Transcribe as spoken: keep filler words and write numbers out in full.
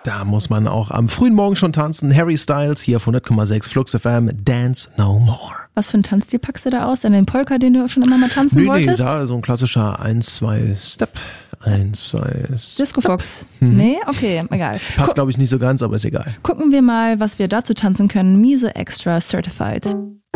Da muss man auch am frühen Morgen schon tanzen. Harry Styles hier auf hundert Komma sechs Flux F M, Dance No More. Was für ein Tanzstil packst du da aus? An den Polka, den du schon immer mal tanzen nee, wolltest? Nee, da so ein klassischer eins zwei Step. eins zwei Disco Fox. Hm. Nee? Okay, egal. Passt, glaube ich, nicht so ganz, aber ist egal. Gucken wir mal, was wir dazu tanzen können. Miso Extra Certified.